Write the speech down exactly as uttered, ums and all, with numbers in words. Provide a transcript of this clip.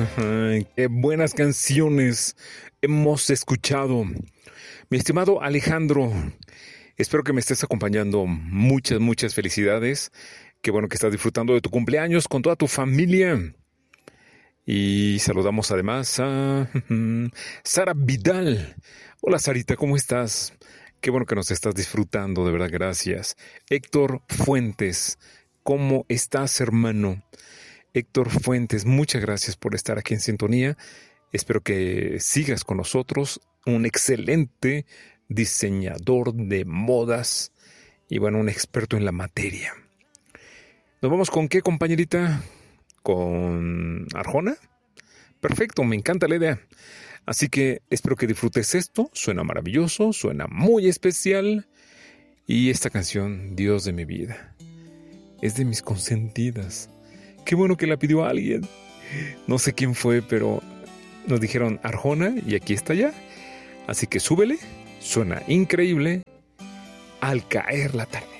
Ay, qué buenas canciones hemos escuchado. Mi estimado Alejandro, espero que me estés acompañando. Muchas, muchas felicidades. Qué bueno que estás disfrutando de tu cumpleaños con toda tu familia. Y saludamos además a Sara Vidal. Hola Sarita, ¿cómo estás? Qué bueno que nos estás disfrutando, de verdad, gracias. Héctor Fuentes, ¿cómo estás, hermano? Héctor Fuentes, muchas gracias por estar aquí en sintonía. Espero que sigas con nosotros. Un excelente diseñador de modas y, bueno, un experto en la materia. ¿Nos vamos con qué, compañerita? ¿Con Arjona? Perfecto, me encanta la idea. Así que espero que disfrutes esto. Suena maravilloso, suena muy especial. Y esta canción, Dios de mi vida, es de mis consentidas. Qué bueno que la pidió alguien. No sé quién fue, pero nos dijeron Arjona y aquí está ya. Así que súbele, suena increíble. Al caer la tarde.